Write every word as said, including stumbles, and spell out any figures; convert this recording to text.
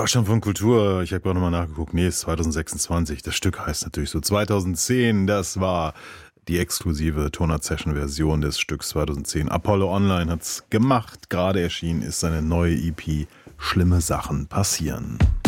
Deutschlandfunk Kultur, ich habe gerade nochmal nachgeguckt, nee, es ist zwanzig sechsundzwanzig. Das Stück heißt natürlich so zwanzig zehn, das war die exklusive Tonart-Session-Version des Stücks zwanzig zehn. Apollo Online hat's gemacht, gerade erschienen ist seine neue E P Schlimme Sachen passieren.